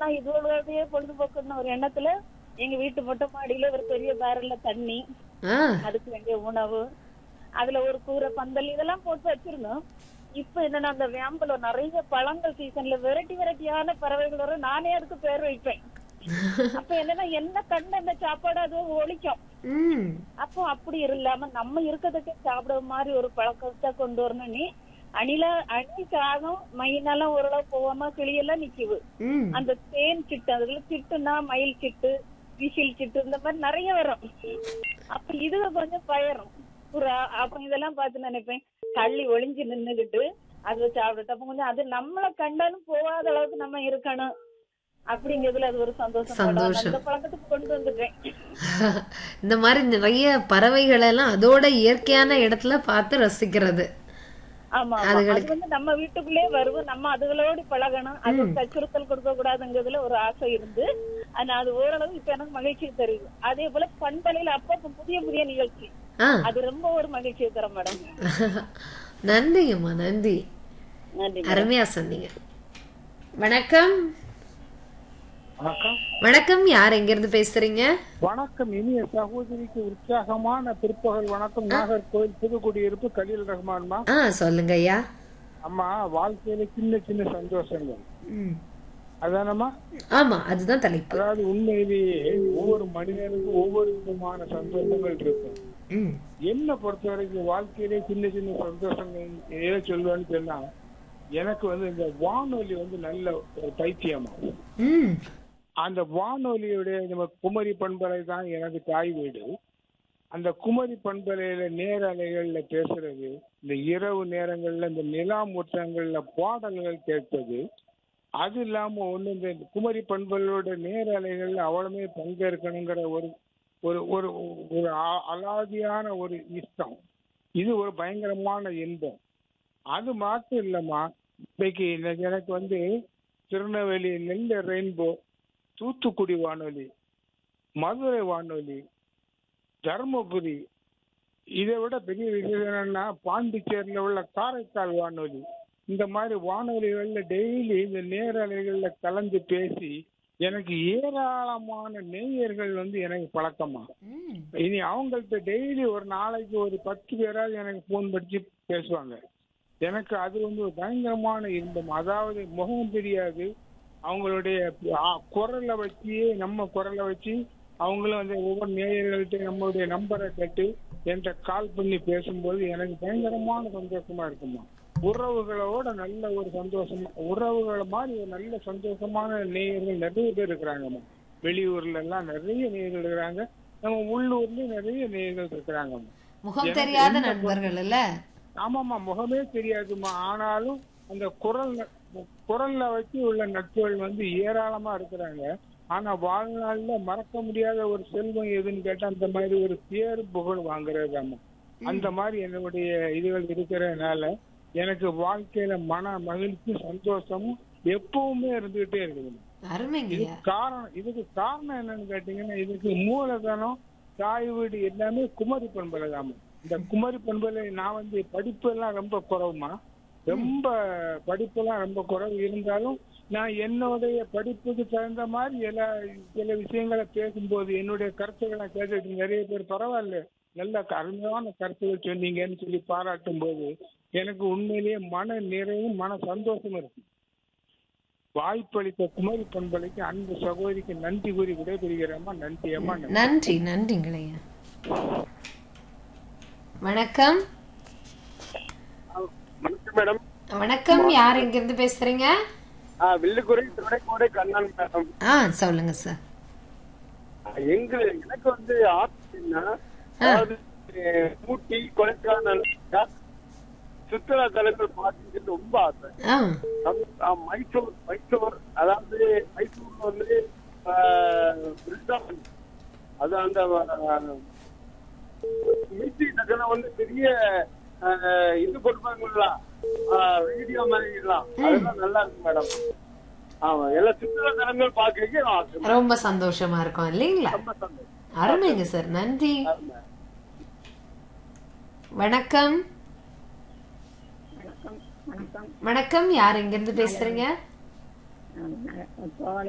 என்னன்னா இதுவரையே பொழுதுபோக்குன்னு ஒரு எண்ணத்துல எங்க வீட்டு மொட்டை மாடியில ஒரு பெரிய பேரல்ல தண்ணி, அதுக்கு வேண்டிய உணவு, அதுல ஒரு கூரை பந்தல் இதெல்லாம் போட்டு வச்சிருந்தோம். இப்ப என்னன்னா அந்த வேம்பல நிறைய பழங்கள் சீசன்ல வெரைட்டியான பறவைகள் வரும். நானே அதுக்கு பேர் வைப்பேன். அப்ப என்னன்னா என்ன கண்ணு அந்த சாப்பாடு அது ஒழிக்கும். அப்போ அப்படி இல்லாம நம்ம இருக்கிறதுக்கு சாப்பிடுற மாதிரி ஒரு பழக்கத்தை கொண்டு வரணும். நீ அணி சாகம் மயிலெல்லாம் ஓரளவு போகாம கிளியெல்லாம் நிக்குது. அந்த தேன் சிட்டு, அதுல சிட்டுனா மயில் சிட்டு, விசில் சிட்டு, இந்த மாதிரி நிறைய வரும். அப்ப இதுக கொஞ்சம் பயரும் புறா. அப்ப இதெல்லாம் பார்த்து நினைப்பேன், தள்ளி ஒளிஞ்சு நின்னுகிட்டு அது சாப்பிடுறது. அப்ப கொஞ்சம் அது நம்மளை கண்டாலும் போகாத அளவுக்கு நம்ம இருக்கணும் அப்படிங்கிறதுல அது ஒரு சந்தோஷம். அந்த பழக்கத்துக்கு கொண்டு வந்துட்டேன். இந்த மாதிரி நிறைய பறவைகள் எல்லாம் அதோட இயற்கையான இடத்துல பார்த்து ரசிக்கிறது. ஆமா, அது வந்து நம்ம வீட்டுக்குள்ளே வருவோம். நம்ம அதுகளோடு பழகணும். அது அச்சுறுத்தல் கொடுக்க கூடாதுங்கிறதுல ஒரு ஆசை இருந்து அது ஓரளவு இப்ப எனக்கு மகிழ்ச்சியை தருது. அதே போல பண்பலையில அப்ப புதிய நிகழ்ச்சி, அது ரொம்ப ஒரு மகிழ்ச்சியை தரும் மேடம். நன்றிங்கம்மா, நன்றி, அருமையா சொன்னீங்க. வணக்கம். வணக்கம், யார் எங்க இருந்து பேசுறீங்க? வணக்கம், இனிய சகோதரிக்கு உற்சாகமான பிற்பகல் வணக்கம். நாகர்கோவில் புதுக்குடியிருப்பு கலீல் ரஹ்மான்மா. சொல்லுங்க ஐயா. அம்மா, வாழ்க்கையில சின்ன சின்ன சந்தோஷங்கள் அதானம்மா? ஆமா, அதுதான் தலைப்பு. அதாவது உண்மையிலேயே ஒவ்வொரு மனிதனுக்கும் ஒவ்வொரு விதமான சந்தோஷங்கள் இருக்கும். என்ன பொறுத்த வரைக்கும் வாழ்க்கையிலே சின்ன சின்ன சந்தோஷங்கள் ஏதோ சொல்லுவேன்னு சொன்னா, எனக்கு வந்து இந்த வானொலி வந்து நல்ல ஒரு பைத்தியமா. அந்த வானொலியுடைய நம்ம குமரி பண்பலை தான் எனக்கு தாய் வீடு. அந்த குமரி பண்பலையில நேர அலைகள்ல பேசுறது, இந்த இரவு நேரங்கள்ல இந்த நிலா முற்றங்கள்ல பாடல்கள் கேட்பது, அது இல்லாம ஒண்ணு இந்த குமரி பண்பலையோட நேர அலைகள்ல அவ்வளவுமே பங்கேற்கணுங்கிற ஒரு ஒரு ஒரு ஒரு அலாதியான ஒரு இஷ்டம். இது ஒரு பயங்கரமான இன்பம். அது மாத்திரம் இல்லம்மா, இன்னைக்கு எனக்கு வந்து திருநெல்வேலி நெல்லை ரெயின்போ, தூத்துக்குடி வானொலி, மதுரை வானொலி, தர்மபுரி, இதை விட பெரிய விஷயம் என்னன்னா பாண்டிச்சேரியில உள்ள காரைக்கால் வானொலி, இந்த மாதிரி வானொலிகள்ல டெய்லி இந்த நேரலைகள்ல கலந்து பேசி எனக்கு ஏராளமான நேயர்கள் வந்து எனக்கு பழக்கமா. இனி அவங்கள்ட்ட டெய்லி ஒரு நாளைக்கு ஒரு 10 பேராவது எனக்கு போன் படிச்சு பேசுவாங்க. எனக்கு அது வந்து ஒரு பயங்கரமான இன்பம். அதாவது முகம் தெரியாது, அவங்களுடைய குரலை வச்சு நம்ம குரலை வச்சு அவங்களும் அந்த ஒவ்வொரு நேயர்கள்ட்ட நம்மளுடைய நம்பரை கேட்டு என்கிட்ட கால் பண்ணி பேசும்போது எனக்கு பயங்கரமான சந்தோஷமா இருக்குமா. உறவுகளோட நல்ல ஒரு சந்தோஷமா, உறவுகளை மாதிரி ஒரு நல்ல சந்தோஷமான நேயர்கள் நிறைய பேர் இருக்கிறாங்கம்மா. வெளியூர்ல எல்லாம் நிறைய நேயர்கள் இருக்கிறாங்க, நம்ம உள்ளூர்லயும் நிறைய நேயர்கள் இருக்கிறாங்க. முகம் தெரியாத நண்பர்கள் இல்ல? ஆமாமா, முகமே தெரியாதுமா. ஆனாலும் அந்த குரல்ல வச்சு உள்ள நட்புகள் வந்து ஏராளமா இருக்கிறாங்க. ஆனா வாழ்நாள்ல மறக்க முடியாத ஒரு செல்வம் எதுன்னு கேட்டா அந்த மாதிரி ஒரு பேரு புகழ் வாங்குறதாமா. அந்த மாதிரி என்னுடைய இதுகள் இருக்கிறதுனால எனக்கு வாழ்க்கையில மன மகிழ்ச்சி சந்தோஷமும் எப்பவுமே இருந்துகிட்டே இருக்குது. இதுக்கு காரணம் என்னன்னு கேட்டீங்கன்னா, இதுக்கு மூலதனம் தாய் வீடு எல்லாமே குமரி பண்பலை தாமா. இந்த குமரி பண்பலை நான் வந்து படிப்பு எல்லாம் ரொம்ப குறைவுமா, ரொம்ப படிப்பெல்லாம் ரொம்ப குறைவு. இருந்தாலும் நான் என்னுடைய படிப்புக்கு தகுந்த மாதிரி சில விஷயங்களை பேசும்போது என்னுடைய கருத்துக்களை கேட்டுட்டு நிறைய பேர் பரவாயில்ல நல்ல அருமையான கருத்துக்கள் சொன்னீங்கன்னு சொல்லி பாராட்டும் போது எனக்கு உண்மையிலேயே மன நிறைவும் மன சந்தோஷம் இருக்கு. வாய்ப்பளித்த குமரி பண்பலைக்கு அன்பு சகோதரிக்கு நன்றி கூறி விடைபெறுகிறேம்மா. நன்றி அம்மா. நன்றி, நன்றிங்களையா. வணக்கம். மேடம் வணக்கம், யார் எங்க இருந்து பேசுறீங்க? வில்லுக்குறை திருடைக்கோடை கண்ணன் மேடம். சொல்லுங்க சார். எனக்கு வந்து ஆசைன்னா, அதாவது ஊட்டி, கொடைக்கானல் சுற்றுலா தலங்கள் பார்த்து ரொம்ப ஆசை. மைசூர் அதாவது மைசூர்ல வந்து அது அந்த மீட்டி நகரம் வந்து பெரிய இது கொடுப்பாங்களா வீடியோ மாதிரி எல்லாம், அதெல்லாம் நல்லா இருக்கு மேடம். ஆமா, எல்லா சுற்றுலா தலங்கள் பாக்குறீங்க ரொம்ப சந்தோஷமா இருக்கும் இல்லீங்களா? அருமைங்க சார், நன்றி. வணக்கம். வணக்கம், யார் எங்க இருந்து பேசுறீங்க?